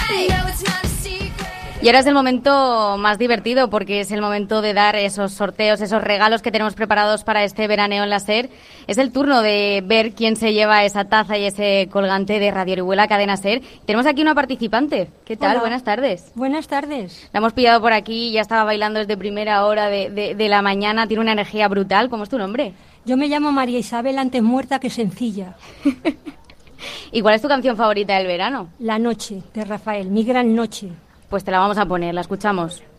Y ahora es el momento más divertido porque es el momento de dar esos sorteos, esos regalos que tenemos preparados para este veraneo en la SER. Es el turno de ver quién se lleva esa taza y ese colgante de Radio Orihuela Cadena SER. Tenemos aquí una participante. ¿Qué tal? Hola. Buenas tardes. Buenas tardes. La hemos pillado por aquí, ya estaba bailando desde primera hora de la mañana. Tiene una energía brutal. ¿Cómo es tu nombre? Yo me llamo María Isabel, antes muerta que sencilla. ¿Y cuál es tu canción favorita del verano? La noche, de Rafael, mi gran noche. Pues te la vamos a poner, la escuchamos.